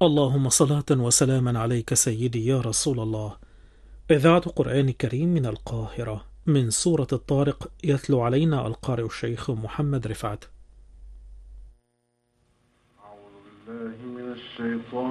اللهم صلاة وسلاما عليك سيدي يا رسول الله. إذاعة قرآن كريم من القاهرة، من سورة الطارق، يتلو علينا القارئ الشيخ محمد رفعت. أعوذ بالله من الشيطان